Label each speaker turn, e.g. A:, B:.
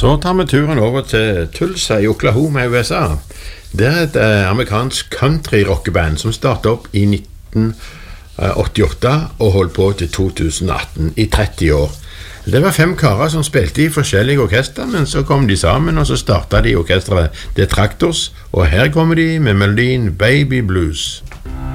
A: Så tar vi turen over til Tulsa i Oklahoma i USA. Det er et amerikansk country-rockeband som startet opp i 1988 og holdt på til 2018, i 30 år. Det var 5 karer som spilte i forskjellige orkester, men så kom de sammen, og så startet de orkestret The Tractors, og her kommer de med melodien Baby Blues.